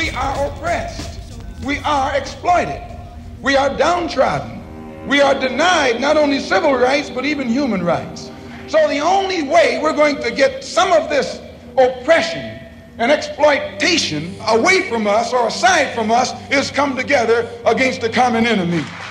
We are oppressed. We are exploited. We are downtrodden. We are denied not only civil rights, but even human rights. So the only way we're going to get some of this oppression and exploitation away from us or aside from us is come together against the common enemy.